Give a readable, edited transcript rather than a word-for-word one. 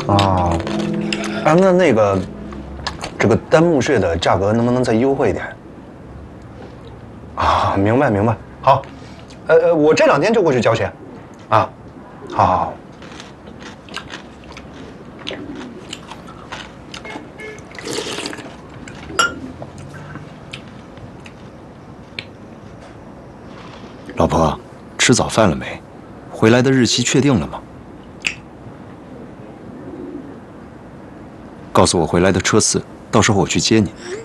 啊，那个，这个丹木穴的价格能不能再优惠一点？啊，明白明白，好，我这2天就过去交钱，啊，好好好。 老婆，吃早饭了没？回来的日期确定了吗？告诉我回来的车次，到时候我去接你。